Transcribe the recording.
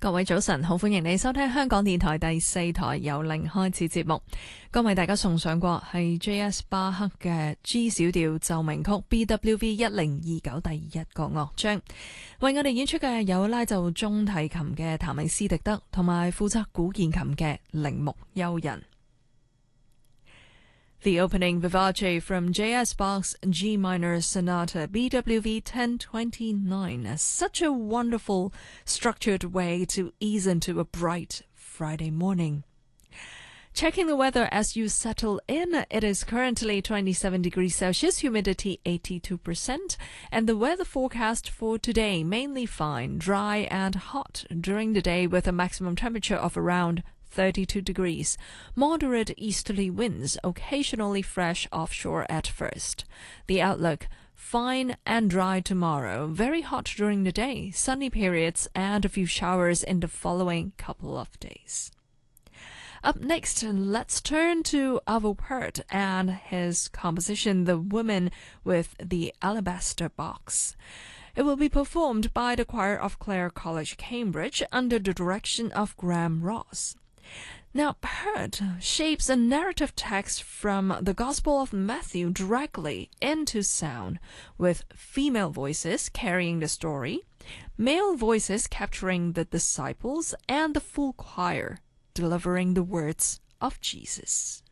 各位早晨，好歡迎你收聽香港電台第四台由零開始節目。今為大家送上過係 J.S. 巴克嘅 G 小調奏鳴曲 BWV 1029第一個樂章。為我哋演出嘅有拉奏中提琴嘅譚美斯迪德，同埋負責古鍵琴嘅鈴木優人。The opening vivace from J.S. Bach's G minor sonata BWV 1029, such a wonderful structured way to ease into a bright Friday morning. Checking the weather as you settle in, it is currently 27 degrees Celsius, humidity 82%, and the weather forecast for today mainly fine, dry and hot during the day with a maximum temperature of around 32 degrees, moderate easterly winds, occasionally fresh offshore at first. The outlook, fine and dry tomorrow, very hot during the day, sunny periods and a few showers in the following couple of days. Up next, let's turn to Arvo Pärt and his composition The Woman with the Alabaster Box. It will be performed by the choir of Clare College, Cambridge, under the direction of Graham Ross. Now, Pärt shapes a narrative text from the Gospel of Matthew directly into sound, with female voices carrying the story, male voices capturing the disciples, and the full choir delivering the words of Jesus.